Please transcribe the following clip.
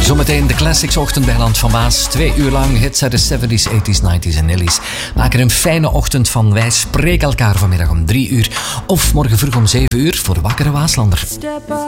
Zometeen de Classics Ochtend bij Land van Waas. 2 uur lang hits uit de 70s, 80s, 90s en 90s. Maak er een fijne ochtend van. Wij spreken elkaar vanmiddag om 3 uur. Of morgen vroeg om 7 uur voor de Wakkere Waaslander.